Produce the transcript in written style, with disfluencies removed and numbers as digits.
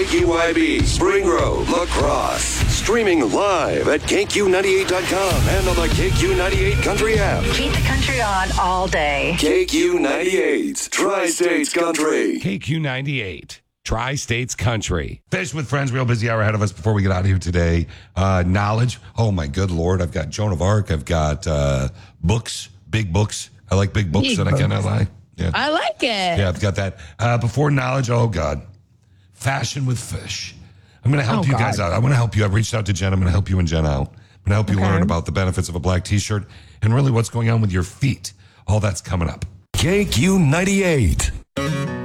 KQYB, Spring Grove, La Crosse. Streaming live at KQ98.com and on the KQ98 Country app. Keep the country on all day. KQ98, Tri-States Country. KQ98, Tri-States Country. Fish with Friends, real busy hour ahead of us before we get out of here today. Knowledge. Oh, my good Lord. I've got Joan of Arc. I've got books, big books. I like big books, and I cannot lie. Yeah. I like it. Yeah, I've got that. Before knowledge, oh, God. Fashion with Fish. I'm going to help you guys out. I want to help you. I've reached out to Jen. I'm going to help you and Jen out. I'm going to help you learn about the benefits of a black T-shirt and really what's going on with your feet. All that's coming up. KQ98.